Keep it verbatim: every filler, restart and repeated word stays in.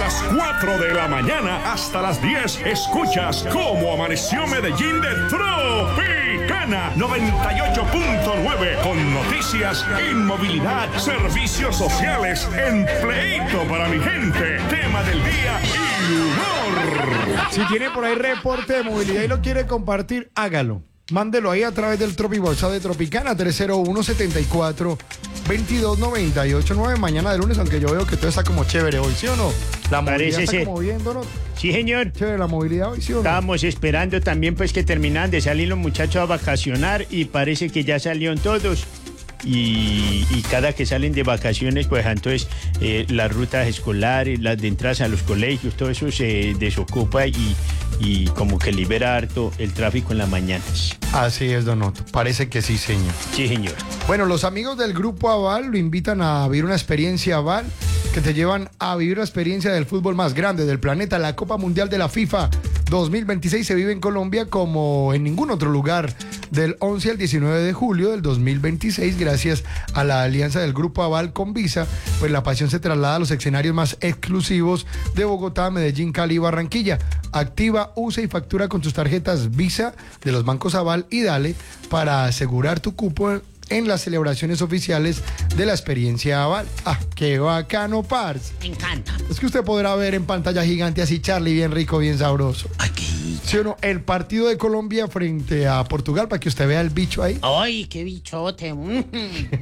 las cuatro de la mañana hasta las diez, escuchas Cómo Amaneció Medellín de Tropicana noventa y ocho punto nueve, con noticias, inmovilidad, servicios sociales, empleito para mi gente, tema del día y humor. Si tiene por ahí reporte de movilidad y lo quiere compartir, hágalo. Mándelo ahí a través del Tropi WhatsApp de Tropicana tres cero uno, siete cuatro, dos dos nueve ocho nueve. Mañana de lunes, aunque yo veo que todo está como chévere hoy, ¿sí o no? La movilidad Parece está ser. como bien, ¿no? Sí, señor. Chévere la movilidad hoy, ¿sí o no? Estábamos esperando también pues que terminaran de salir los muchachos a vacacionar y parece que ya salieron todos. Y, y cada que salen de vacaciones, pues entonces eh, las rutas escolares, las de entradas a los colegios, todo eso se desocupa y, y como que libera harto el tráfico en las mañanas. Así es, Don Otto. Parece que sí, señor. Sí, señor. Bueno, los amigos del Grupo Aval lo invitan a vivir una experiencia Aval que te llevan a vivir la experiencia del fútbol más grande del planeta. La Copa Mundial de la FIFA dos mil veintiséis se vive en Colombia como en ningún otro lugar, del once al diecinueve de julio del dos mil veintiséis, gracias a la alianza del Grupo Aval con Visa. Pues la pasión se traslada a los escenarios más exclusivos de Bogotá, Medellín, Cali y Barranquilla. Activa, usa y factura con tus tarjetas Visa de los bancos Aval y Dale para asegurar tu cupo en las celebraciones oficiales de la experiencia Aval. ¡Ah, qué bacano, parce! Me encanta. Es que usted podrá ver en pantalla gigante así Charlie bien rico, bien sabroso. Aquí. ¿Sí o no? El partido de Colombia frente a Portugal, para que usted vea el bicho ahí. ¡Ay, qué bichote! Mm.